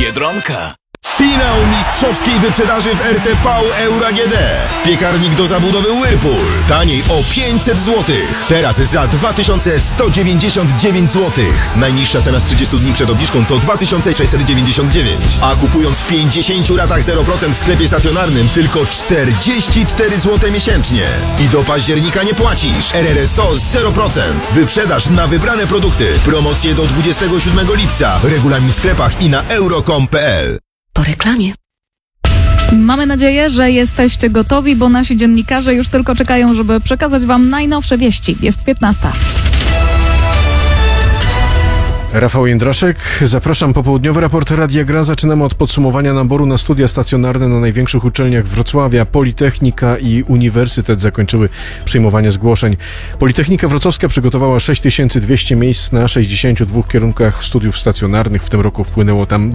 Biedronka. Finał mistrzowskiej wyprzedaży w RTV Euro AGD. Piekarnik do zabudowy Whirlpool. Taniej o 500 zł. Teraz za 2199 zł. Najniższa cena z 30 dni przed obniżką to 2699. A kupując w 50 ratach 0% w sklepie stacjonarnym tylko 44 zł miesięcznie. I do października nie płacisz. RRSO 0%. Wyprzedaż na wybrane produkty. Promocje do 27 lipca. Regulamin w sklepach i na euro.com.pl. Po reklamie. Mamy nadzieję, że jesteście gotowi, bo nasi dziennikarze już tylko czekają, żeby przekazać wam najnowsze wieści. Jest 15. Rafał Jędraszek, zapraszam. Popołudniowy raport Radia Gra. Zaczynamy od podsumowania naboru na studia stacjonarne na największych uczelniach Wrocławia. Politechnika i Uniwersytet zakończyły przyjmowanie zgłoszeń. Politechnika Wrocławska przygotowała 6200 miejsc na 62 kierunkach studiów stacjonarnych. W tym roku wpłynęło tam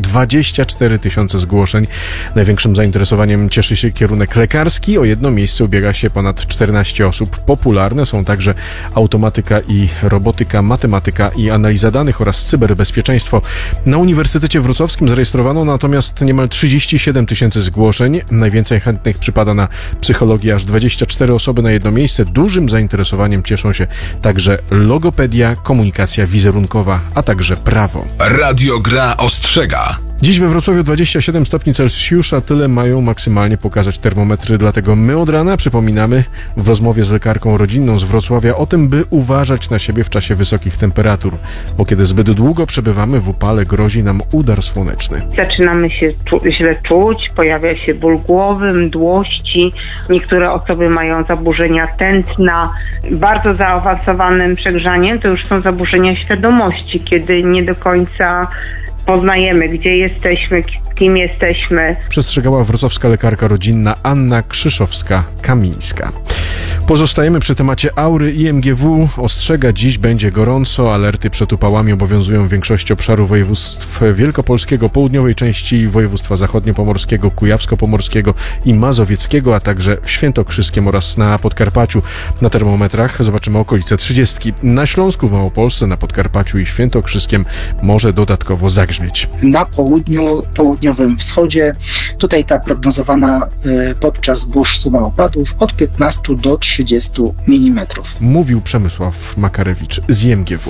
24 000 zgłoszeń. Największym zainteresowaniem cieszy się kierunek lekarski. O jedno miejsce ubiega się ponad 14 osób. Popularne są także automatyka i robotyka, matematyka i analiza danych oraz cyberbezpieczeństwo. Na Uniwersytecie Wrocławskim zarejestrowano natomiast niemal 37 000 zgłoszeń. Najwięcej chętnych przypada na psychologię, aż 24 osoby na jedno miejsce. Dużym zainteresowaniem cieszą się także logopedia, komunikacja wizerunkowa, a także prawo. Radio Gra ostrzega. Dziś we Wrocławiu 27 stopni Celsjusza, tyle mają maksymalnie pokazać termometry, dlatego my od rana przypominamy w rozmowie z lekarką rodzinną z Wrocławia o tym, by uważać na siebie w czasie wysokich temperatur, bo kiedy zbyt długo przebywamy w upale, grozi nam udar słoneczny. Zaczynamy się źle czuć, pojawia się ból głowy, mdłości, niektóre osoby mają zaburzenia tętna. Bardzo zaawansowanym przegrzaniem to już są zaburzenia świadomości, kiedy nie do końca poznajemy, gdzie jesteśmy, kim jesteśmy. Przestrzegała wrocławska lekarka rodzinna Anna Krzyszowska-Kamińska. Pozostajemy przy temacie aury. IMGW ostrzega, dziś będzie gorąco. Alerty przed upałami obowiązują w większości obszaru województw wielkopolskiego, południowej części województwa zachodniopomorskiego, kujawsko-pomorskiego i mazowieckiego, a także w Świętokrzyskiem oraz na Podkarpaciu. Na termometrach zobaczymy okolice 30. Na Śląsku, w Małopolsce, na Podkarpaciu i Świętokrzyskiem może dodatkowo zagrzmieć. Na południu, południowym wschodzie, tutaj ta prognozowana podczas burz suma opadów od 15 do 30 mm. Mówił Przemysław Makarewicz z IMGW.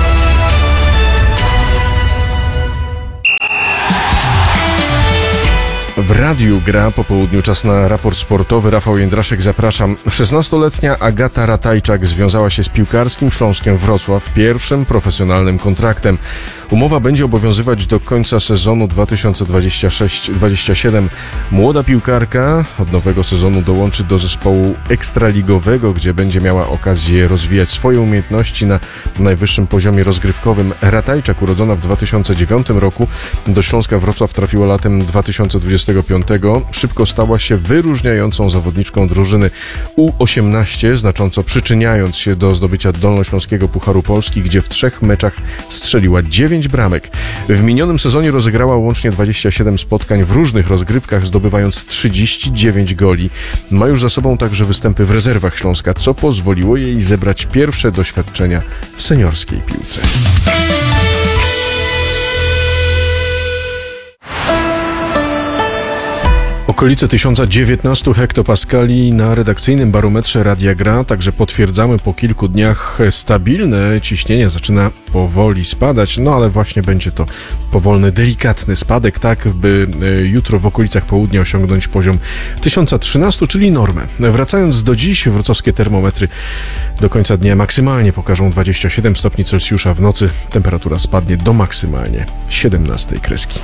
W Radiu Gra po południu czas na raport sportowy. Rafał Jędraszek, zapraszam. 16-letnia Agata Ratajczak związała się z piłkarskim Śląskiem Wrocław pierwszym profesjonalnym kontraktem. Umowa będzie obowiązywać do końca sezonu 2026-27. Młoda piłkarka od nowego sezonu dołączy do zespołu ekstraligowego, gdzie będzie miała okazję rozwijać swoje umiejętności na najwyższym poziomie rozgrywkowym. Ratajczak, urodzona w 2009 roku, do Śląska Wrocław trafiła latem 2025. Szybko stała się wyróżniającą zawodniczką drużyny U18, znacząco przyczyniając się do zdobycia Dolnośląskiego Pucharu Polski, gdzie w 3 meczach strzeliła 9 bramek. W minionym sezonie rozegrała łącznie 27 spotkań w różnych rozgrywkach, zdobywając 39 goli. Ma już za sobą także występy w rezerwach Śląska, co pozwoliło jej zebrać pierwsze doświadczenia w seniorskiej piłce. Okolice 1019 hektopaskali na redakcyjnym barometrze Radia Gra, także potwierdzamy po kilku dniach stabilne ciśnienie zaczyna powoli spadać, no ale właśnie będzie to powolny, delikatny spadek, tak by jutro w okolicach południa osiągnąć poziom 1013, czyli normę. Wracając do dziś, wrocławskie termometry do końca dnia maksymalnie pokażą 27 stopni Celsjusza, w nocy temperatura spadnie do maksymalnie 17 kreski.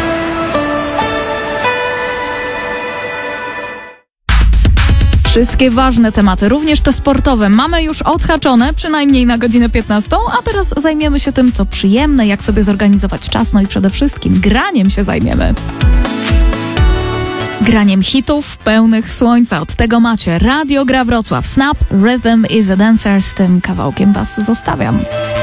Wszystkie ważne tematy, również te sportowe, mamy już odhaczone, przynajmniej na godzinę 15, a teraz zajmiemy się tym, co przyjemne, jak sobie zorganizować czas, no i przede wszystkim graniem się zajmiemy. Graniem hitów pełnych słońca. Od tego macie Radio Gra Wrocław, Snap, Rhythm is a Dancer. Z tym kawałkiem was zostawiam.